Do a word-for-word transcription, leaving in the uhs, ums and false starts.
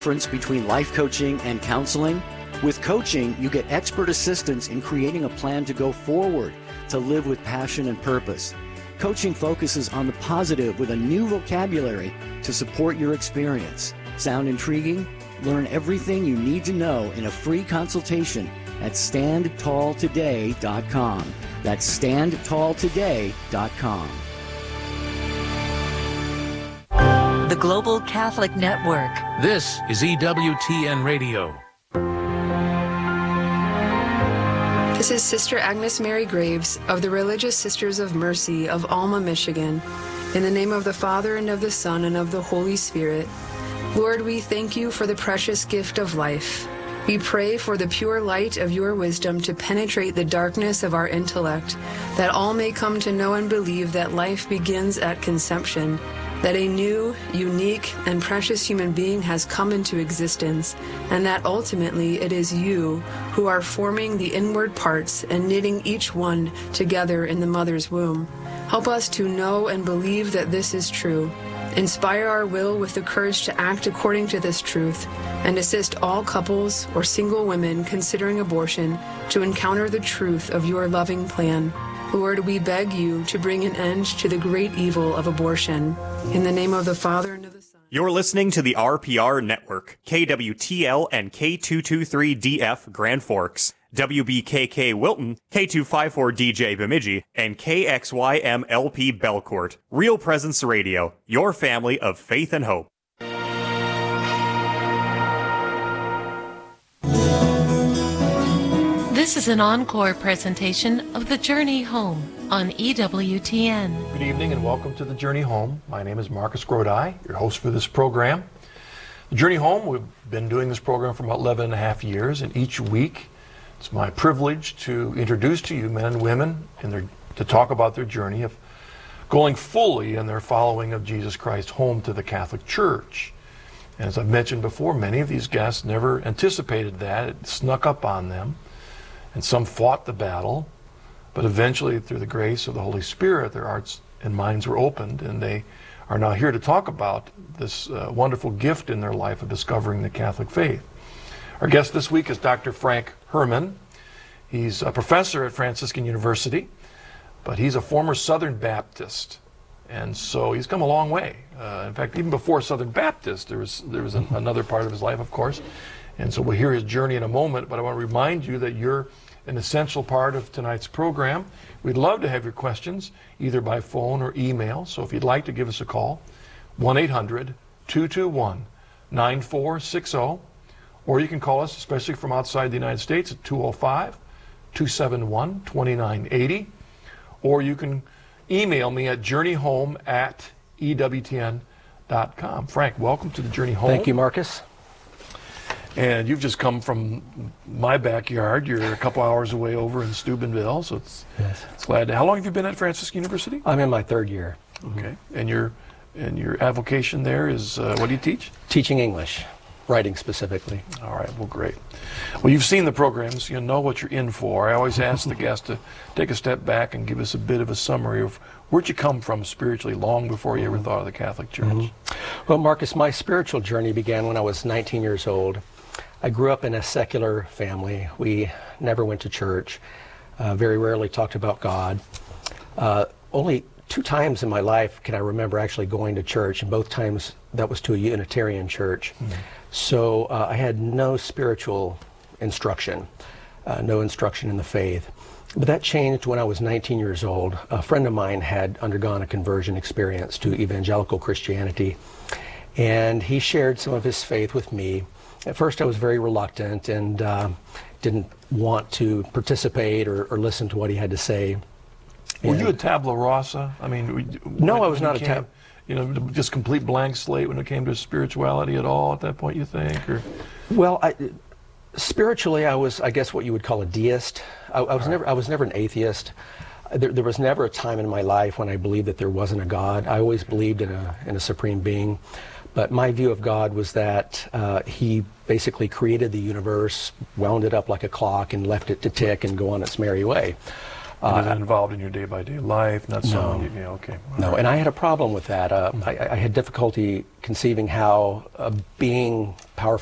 Difference between life coaching and counseling? With coaching, you get expert assistance in creating a plan to go forward, to live with passion and purpose. Coaching focuses on the positive with a new vocabulary to support your experience. Sound intriguing? Learn everything you need to know in a free consultation at stand tall today dot com. That's stand tall today dot com. The Global Catholic Network. This is E W T N Radio. This is Sister Agnes Mary Graves of the Religious Sisters of Mercy of Alma, Michigan. In the name of the Father, and of the Son, and of the Holy Spirit. Lord, we thank you for the precious gift of life. We pray for the pure light of your wisdom to penetrate the darkness of our intellect, that all may come to know and believe that life begins at conception, that a new, unique, and precious human being has come into existence, and that ultimately it is you who are forming the inward parts and knitting each one together in the mother's womb. Help us to know and believe that this is true. Inspire our will with the courage to act according to this truth, and assist all couples or single women considering abortion to encounter the truth of your loving plan. Lord, we beg you to bring an end to the great evil of abortion. In the name of the Father, and of the Son. You're listening to the R P R Network, K W T L and K two two three D F Grand Forks, W B K K Wilton, K two five four D J Bemidji, and K X Y M L P Belcourt. Real Presence Radio, your family of faith and hope. This is an encore presentation of The Journey Home on E W T N. Good evening and welcome to The Journey Home. My name is Marcus Grodi, your host for this program. The Journey Home, we've been doing this program for about eleven and a half years, and each week it's my privilege to introduce to you men and women and their, to talk about their journey of going fully in their following of Jesus Christ home to the Catholic Church. And as I've mentioned before, many of these guests never anticipated that. It snuck up on them. And some fought the battle, but eventually, through the grace of the Holy Spirit, their hearts and minds were opened, and they are now here to talk about this uh, wonderful gift in their life of discovering the Catholic faith. Our guest this week is Doctor Frank Herman. He's a professor at Franciscan University, but he's a former Southern Baptist, and so he's come a long way. Uh, in fact, even before Southern Baptist, there was there was an, another part of his life, of course. And so we'll hear his journey in a moment, but I want to remind you that you're an essential part of tonight's program. We'd love to have your questions, either by phone or email. So if you'd like to give us a call, one eight hundred two two one nine four six zero, or you can call us, especially from outside the United States, at two oh five two seven one two nine eight zero, or you can email me at journeyhome at E W T N dot com. Frank, welcome to the Journey Home. Thank you, Marcus. And you've just come from my backyard. You're a couple hours away over in Steubenville, so it's, yes. it's glad to. How long have you been at Franciscan University? I'm in my third year. Okay. Mm-hmm. And your and your avocation there is, uh, what do you teach? Teaching English, writing specifically. All right, well, great. Well, you've seen the programs. You know what you're in for. I always ask the guests to take a step back and give us a bit of a summary of where'd you come from spiritually long before you ever thought of the Catholic Church? Mm-hmm. Well, Marcus, my spiritual journey began when I was nineteen years old. I grew up in a secular family. We never went to church, uh, very rarely talked about God. Uh, only two times in my life can I remember actually going to church, and both times that was to a Unitarian church. Mm-hmm. So uh, I had no spiritual instruction, uh, no instruction in the faith. But that changed when I was nineteen years old. A friend of mine had undergone a conversion experience to evangelical Christianity, and he shared some of his faith with me. At first I was very reluctant and uh, didn't want to participate or, or listen to what he had to say. Were and you a tabula rasa? I mean, no, when, I was not came, a tab. You know, just complete blank slate when it came to spirituality at all at that point, you think? Or well, I, spiritually, I was, I guess, what you would call a deist. I, I was right. never, I was never an atheist. There, there was never a time in my life when I believed that there wasn't a God. I always believed in a in a supreme being. But my view of God was that uh, he basically created the universe, wound it up like a clock, and left it to tick and go on its merry way. Uh, Isn't involved in your day-by-day life? Not so. No. You, you know, okay. All No, right. and I had a problem with that. Uh, I, I had difficulty conceiving how uh, being powerful